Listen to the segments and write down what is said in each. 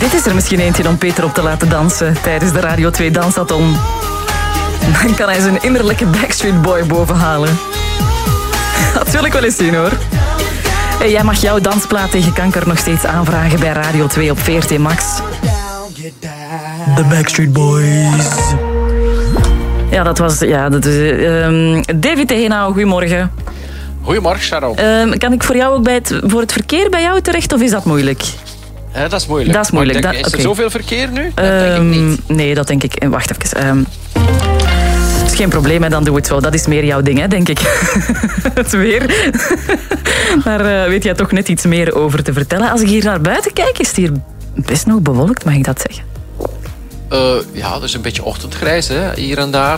Dit is er misschien eentje om Peter op te laten dansen tijdens de Radio 2 Dansathon. Dan kan hij zijn innerlijke Backstreet Boy bovenhalen. Dat wil ik wel eens zien, hoor. Hey, jij mag jouw dansplaat tegen kanker nog steeds aanvragen bij Radio 2 op VRT Max. The Backstreet Boys. Ja, dat was... Ja, dat is, David Tegenau, goedemorgen. Goedemorgen, Sharon. Kan ik voor jou ook voor het verkeer bij jou terecht, of is dat moeilijk? Dat is moeilijk. Dat is moeilijk. Is er zoveel verkeer nu? Dat denk ik niet. Nee, dat denk ik... Wacht even. Dat is geen probleem, hè, dan doe het zo. Dat is meer jouw ding, hè, denk ik. Het weer. Daar weet jij toch net iets meer over te vertellen. Als ik hier naar buiten kijk, is het hier best nog bewolkt, mag ik dat zeggen? Ja, er is een beetje ochtendgrijs, hè, hier en daar.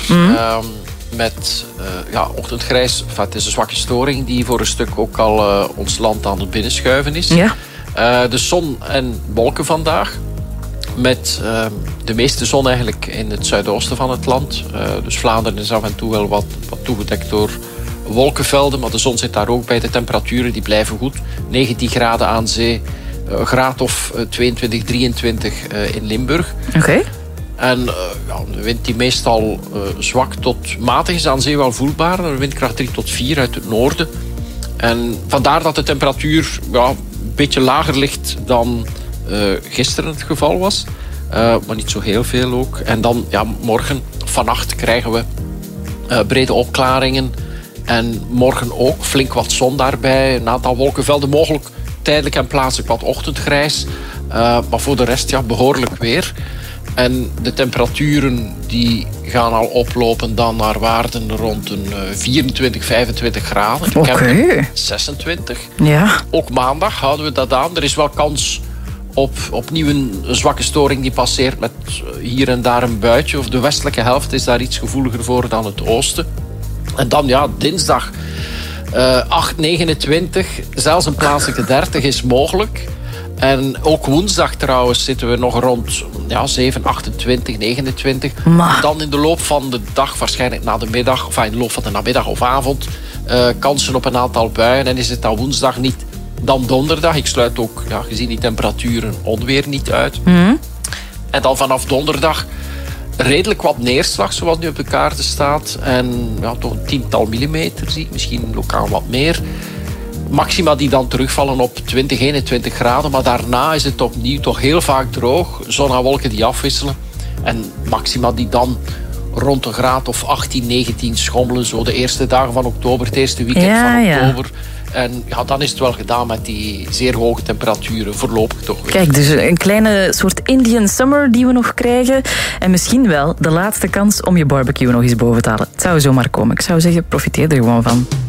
Met ochtendgrijs. Het is een zwakke storing die voor een stuk ook al ons land aan het binnenschuiven is. Ja. De zon en wolken vandaag. Met de meeste zon eigenlijk in het zuidoosten van het land. Dus Vlaanderen is af en toe wel wat toegedekt door wolkenvelden. Maar de zon zit daar ook bij. De temperaturen die blijven goed. 19 graden aan zee. Een graad of 22, 23 in Limburg. Oké. En de wind die meestal zwak tot matig is aan zee wel voelbaar. Een windkracht 3 tot 4 uit het noorden. En vandaar dat de temperatuur een beetje lager ligt dan gisteren het geval was. Maar niet zo heel veel ook. En dan morgen, vannacht krijgen we brede opklaringen. En morgen ook flink wat zon daarbij. Een aantal wolkenvelden, mogelijk tijdelijk en plaatselijk wat ochtendgrijs. Maar voor de rest behoorlijk weer. En de temperaturen die gaan al oplopen dan naar waarden rond een 24, 25 graden. Oké. 26. Ja. Ook maandag houden we dat aan. Er is wel kans op opnieuw een zwakke storing die passeert met hier en daar een buitje. Of de westelijke helft is daar iets gevoeliger voor dan het oosten. En dan dinsdag 8, 29, zelfs een plaatselijke 30 is mogelijk. En ook woensdag trouwens zitten we nog rond 7, 28, 29. Maar. Dan in de loop van de dag, waarschijnlijk na de middag, of in de loop van de namiddag of avond, kansen op een aantal buien. En is het dan woensdag niet, dan donderdag. Ik sluit ook, gezien die temperaturen, onweer niet uit. En dan vanaf donderdag redelijk wat neerslag, zoals nu op de kaarten staat. En toch een 10-tal millimeter zie ik, misschien lokaal wat meer. Maxima die dan terugvallen op 20, 21 graden. Maar daarna is het opnieuw toch heel vaak droog. Zon en wolken die afwisselen. En maxima die dan rond een graad of 18, 19 schommelen. Zo de eerste dagen van oktober, het eerste weekend van oktober. En dan is het wel gedaan met die zeer hoge temperaturen. Voorlopig toch weer. Kijk, dus een kleine soort Indian summer die we nog krijgen. En misschien wel de laatste kans om je barbecue nog eens boven te halen. Het zou zomaar komen. Ik zou zeggen, profiteer er gewoon van.